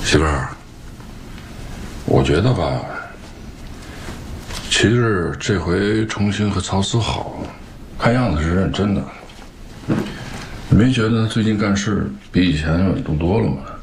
媳妇儿，我觉得吧，其实这回重新和曹思好，看样子是认真的。你没觉得最近干事比以前稳重多了吗？